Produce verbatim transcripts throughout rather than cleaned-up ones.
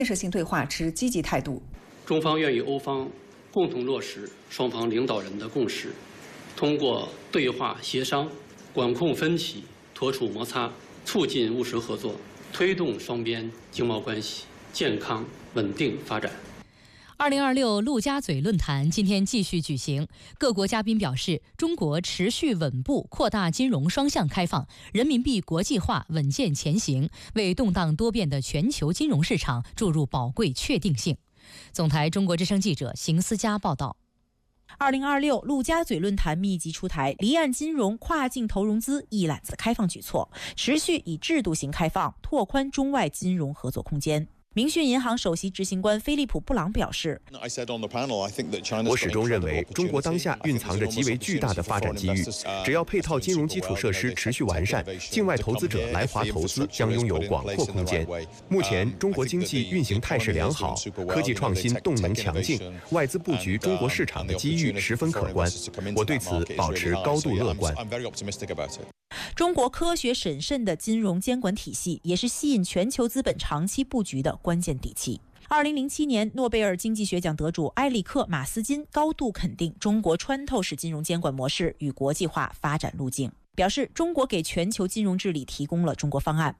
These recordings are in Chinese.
建设性对话持积极态度。 中方愿与欧方共同落实双方领导人的共识，通过对话协商，管控分歧，妥处摩擦，促进务实合作，推动双边经贸关系健康稳定发展。 二零二六陆家嘴论坛今天继续举行，各国嘉宾表示，中国持续稳步扩大金融双向开放，人民币国际化稳健前行，为动荡多变的全球金融市场注入宝贵确定性。总台中国之声记者邢思佳报道。 二零二六陆家嘴论坛密集出台离岸金融跨境投融资一揽子开放举措，持续以制度型开放拓宽中外金融合作空间。明讯银行首席执行官菲利普·布朗表示， 我始终认为中国当下蕴藏着极为巨大的发展机遇，只要配套金融基础设施持续完善，境外投资者来华投资将拥有广阔空间。目前中国经济运行态势良好，科技创新动能强劲，外资布局中国市场的机遇十分可观，我对此保持高度乐观。 中国科学审慎的金融监管体系也是吸引全球资本长期布局的关键底气。二零零七年诺贝尔经济学奖得主埃里克·马斯金高度肯定中国穿透式金融监管模式与国际化发展路径，表示中国给全球金融治理提供了中国方案。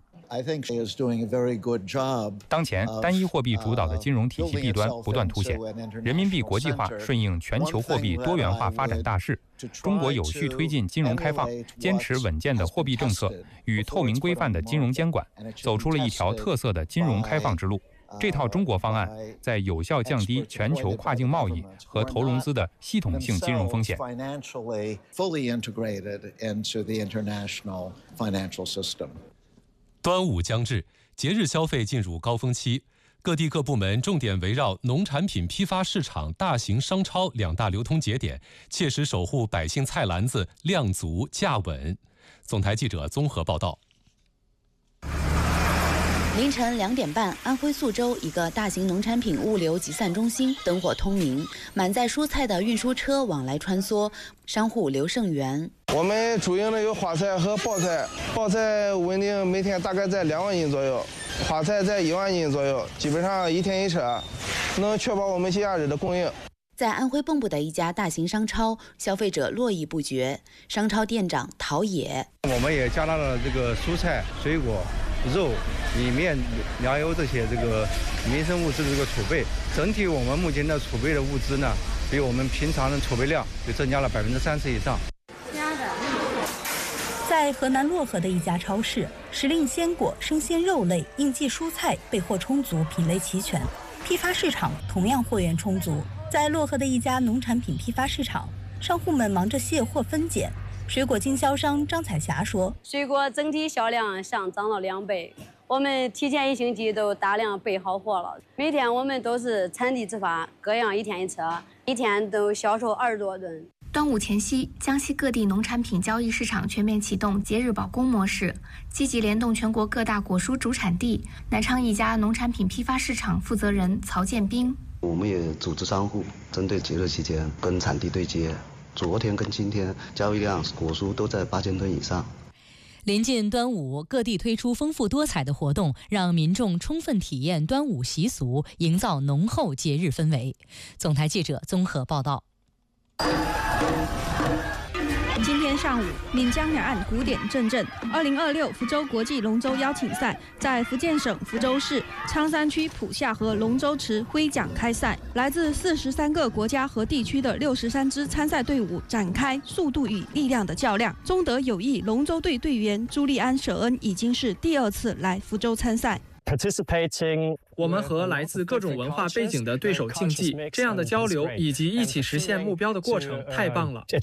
当前单一货币主导的金融体系弊端不断凸显，人民币国际化顺应全球货币多元化发展大势。中国有序推进金融开放，坚持稳健的货币政策与透明规范的金融监管，走出了一条特色的金融开放之路。这套中国方案在有效降低全球跨境贸易和投融资的系统性金融风险。 端午将至，节日消费进入高峰期，各地各部门重点围绕农产品批发市场、大型商超两大流通节点，切实守护百姓菜篮子量足价稳。总台记者综合报道。 凌晨两点半，安徽宿州一个大型农产品物流集散中心灯火通明，满载蔬菜的运输车往来穿梭，商户刘胜元。 我们主营的有花菜和包菜，包菜稳定每天大概在两万斤左右，花菜在一万斤左右，基本上一天一车，能确保我们节假日的供应。 在安徽蚌埠的一家大型商超，消费者络绎不绝。商超店长陶冶， 我们也加大了这个蔬菜、水果、肉、米面、粮油这些这个民生物资的这个储备。整体我们目前的储备的物资呢，比我们平常的储备量就增加了百分之三十以上。 在河南漯河的一家超市，时令鲜果、生鲜肉类、应季蔬菜备货充足，品类齐全。批发市场同样货源充足。在漯河的一家农产品批发市场，商户们忙着卸货分拣。水果经销商张彩霞说：“ 水果整体销量上涨了两倍，我们提前一星期都大量备好货了。每天我们都是产地直发，各样一天一车，一天都销售二十多吨。” 端午前夕，江西各地农产品交易市场全面启动节日保供模式，积极联动全国各大果蔬主产地。南昌一家农产品批发市场负责人曹建兵：“ 我们也组织商户针对节日期间跟产地对接，昨天跟今天交易量果蔬都在八千吨以上。” 临近端午，各地推出丰富多彩的活动，让民众充分体验端午习俗，营造浓厚节日氛围。总台记者综合报道。 今天上午，闽江两岸古典阵阵。二零二六福州国际龙舟邀请赛在福建省福州市昌山区浦下河龙舟池挥桨开赛，来自四十三个国家和地区的六十三支参赛队伍展开速度与力量的较量。中德友谊龙舟队队员朱利安·舍恩已经是第二次来福州参赛。 我们和来自各种文化背景的对手竞技，这样的交流以及一起实现目标的过程太棒了。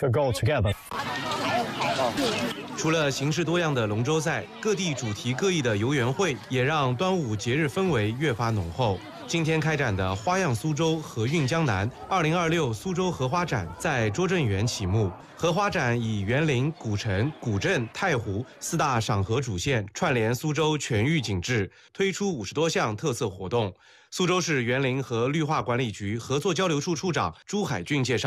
除了形式多样的龙舟赛，各地主题各异的游园会也让端午节日氛围越发浓厚。今天开展的花样苏州荷韵江南二零二六苏州荷花展在拙政园启幕。荷花展以园林、古城、古镇、太湖四大赏荷主线串联苏州全域景致，推出五十多项特色活动。苏州市园林和绿化管理局合作交流处处长朱海俊介绍，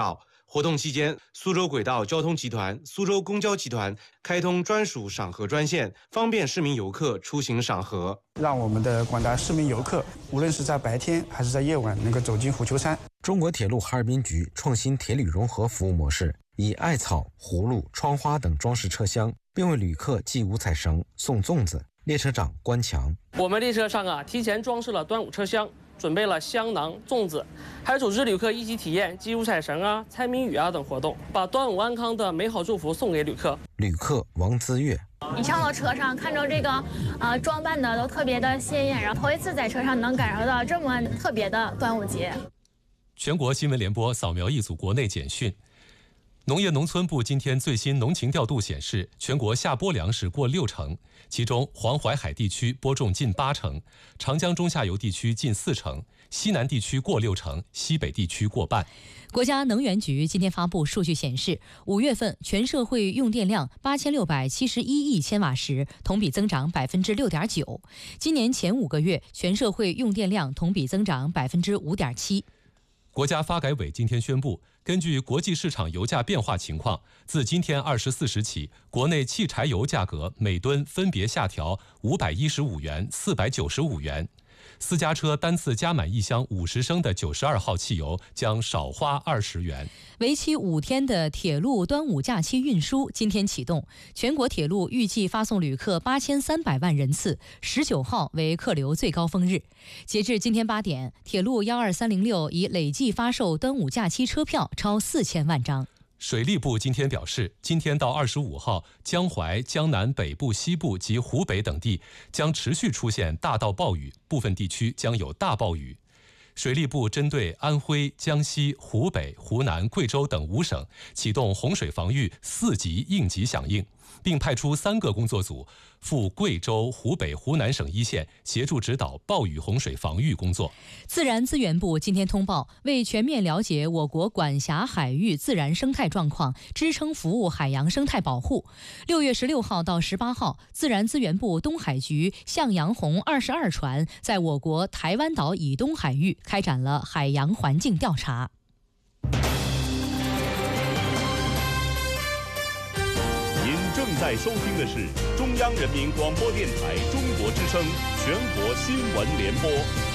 活动期间，苏州轨道交通集团、苏州公交集团开通专属赏荷专线，方便市民游客出行赏荷， 让我们的广大市民游客，无论是在白天还是在夜晚，能够走进虎丘山。 中国铁路哈尔滨局创新铁旅融合服务模式，以艾草、葫芦、窗花等装饰车厢，并为旅客系五彩绳、送粽子。列车长关强： 我们列车上啊，提前装饰了端午车厢。准备了香囊、粽子，还组织旅客一起体验系五彩绳啊、猜谜语啊等活动，把端午安康的美好祝福送给旅客。 旅客王资月： 一上到车上，看着这个呃装扮的都特别的鲜艳，然后头一次在车上能感受到这么特别的端午节。 全国新闻联播扫描一组国内简讯。农业农村部今天最新农情调度显示，全国夏播粮食过六成，其中黄淮海地区播种近八成，长江中下游地区近四成，西南地区过六成，西北地区过半。 国家能源局今天发布数据显示，五月份全社会用电量八千六百七十一亿千瓦时，同比增长百分之六点九。今年前五个月，全社会用电量同比增长百分之五点七。 国家发改委今天宣布，根据国际市场油价变化情况，自今天二十四时起，国内汽柴油价格每吨分别下调五百一十五元、四百九十五元。私家车单次加满一箱五十升的九十二号汽油将少花二十元。 为期五天的铁路端午假期运输今天启动，全国铁路预计发送旅客八千三百万人次，十九号为客流最高峰日。截至今天八点，铁路幺二三零六已累计发售端午假期车票超四千万张。 水利部今天表示，今天到二十五号，江淮、江南北部、西部及湖北等地将持续出现大到暴雨，部分地区将有大暴雨。水利部针对安徽、江西、湖北、湖南、贵州等五省启动洪水防御四级应急响应，并派出三个工作组赴贵州、湖北、湖南省一线协助指导暴雨洪水防御工作。 自然资源部今天通报，为全面了解我国管辖海域自然生态状况，支撑服务海洋生态保护，六月十六号到十八号，自然资源部东海局向阳红二十二船在我国台湾岛以东海域开展了海洋环境调查。 正在收听的是中央人民广播电台中国之声全国新闻联播。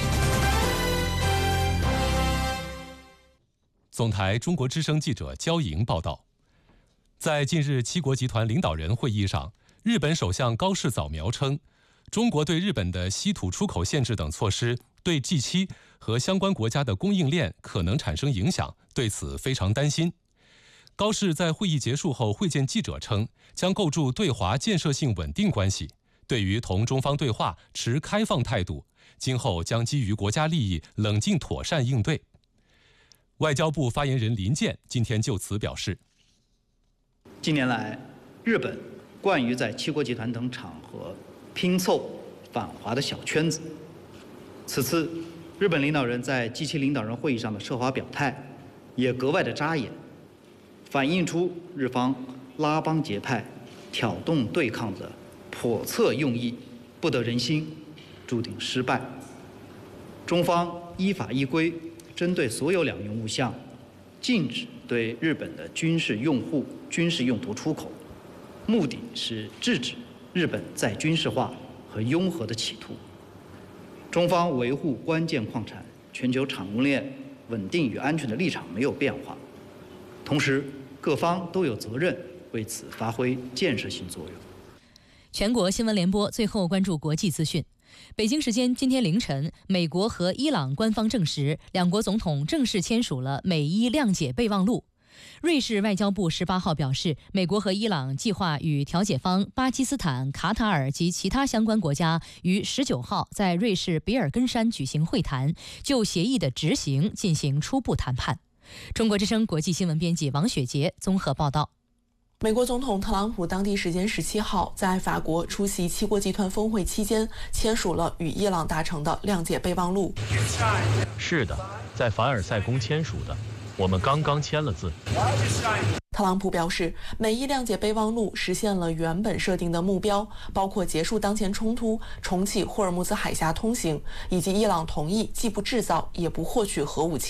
总台中国之声记者焦莹报道，在近日七国集团领导人会议上，日本首相高市早苗称，中国对日本的稀土出口限制等措施对 G 七 和相关国家的供应链可能产生影响，对此非常担心。高市在会议结束后会见记者称，将构筑对华建设性稳定关系，对于同中方对话持开放态度，今后将基于国家利益冷静妥善应对。外交部发言人林健今天就此表示， 近年来，日本惯于在七国集团等场合拼凑反华的小圈子，此次日本领导人在 G 七 领导人会议上的涉华表态也格外的扎眼，反映出日方拉帮结派、挑动对抗的叵测用意不得人心，注定失败。中方依法依规，针对所有两用物项，禁止对日本的军事用户、军事用途出口，目的是制止日本再军事化和拥核的企图。中方维护关键矿产、全球产供链稳定与安全的立场没有变化，同时各方都有责任为此发挥建设性作用。 全国新闻联播最后关注国际资讯。北京时间今天凌晨，美国和伊朗官方证实，两国总统正式签署了美伊谅解备忘录。瑞士外交部十八号表示，美国和伊朗计划与调解方巴基斯坦、卡塔尔及其他相关国家于十九号在瑞士比尔根山举行会谈，就协议的执行进行初步谈判。中国之声国际新闻编辑王雪杰综合报道。 美国总统特朗普当地时间十七号在法国出席七国集团峰会期间，签署了与伊朗达成的谅解备忘录。 是的，在凡尔赛宫签署的，我们刚刚签了字。 特朗普表示，美伊谅解备忘录实现了原本设定的目标，包括结束当前冲突、重启霍尔木兹海峡通行，以及伊朗同意既不制造也不获取核武器。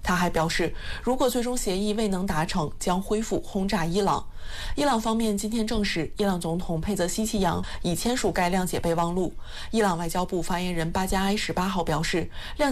他还表示，如果最终协议未能达成，将恢复轰炸伊朗。伊朗方面今天证实，伊朗总统佩泽西奇扬已签署该谅解备忘录。伊朗外交部发言人巴加埃十八号表示，谅